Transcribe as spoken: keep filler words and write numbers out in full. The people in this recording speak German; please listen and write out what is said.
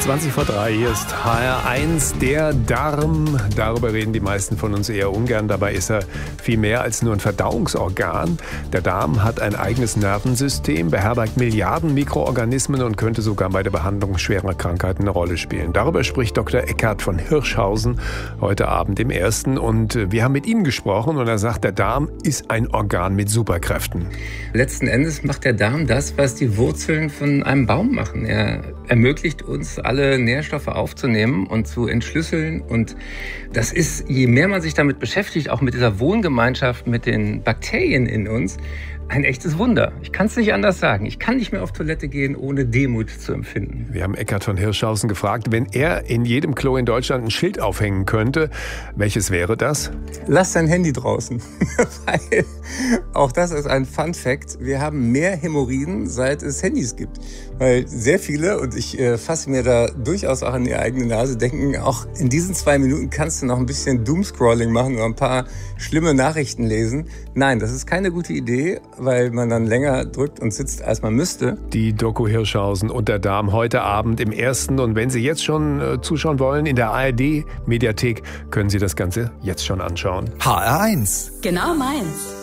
zwanzig vor drei, hier ist H R eins, der Darm. Darüber reden die meisten von uns eher ungern. Dabei ist er viel mehr als nur ein Verdauungsorgan. Der Darm hat ein eigenes Nervensystem, beherbergt Milliarden Mikroorganismen und könnte sogar bei der Behandlung schwerer Krankheiten eine Rolle spielen. Darüber spricht Doktor Eckhard von Hirschhausen heute Abend im Ersten. Und wir haben mit ihm gesprochen und er sagt, der Darm ist ein Organ mit Superkräften. Letzten Endes macht der Darm das, was die Wurzeln von einem Baum machen. Er ermöglicht uns, alle Nährstoffe aufzunehmen und zu entschlüsseln. Und das ist, je mehr man sich damit beschäftigt, auch mit dieser Wohngemeinschaft, mit den Bakterien in uns, ein echtes Wunder. Ich kann es nicht anders sagen. Ich kann nicht mehr auf Toilette gehen, ohne Demut zu empfinden. Wir haben Eckhard von Hirschhausen gefragt, wenn er in jedem Klo in Deutschland ein Schild aufhängen könnte, welches wäre das? Lass dein Handy draußen. Weil auch das ist ein Fun Fact. Wir haben mehr Hämorrhoiden, seit es Handys gibt. Weil sehr viele, und ich äh, fasse mir da durchaus auch an die eigene Nase, denken, auch in diesen zwei Minuten kannst du noch ein bisschen Doomscrolling machen oder ein paar schlimme Nachrichten lesen. Nein, das ist keine gute Idee, weil man dann länger drückt und sitzt, als man müsste. Die Doku Hirschhausen und der Darm heute Abend im Ersten. Und wenn Sie jetzt schon äh, zuschauen wollen, in der A R D-Mediathek können Sie das Ganze jetzt schon anschauen. H R eins. Genau meins.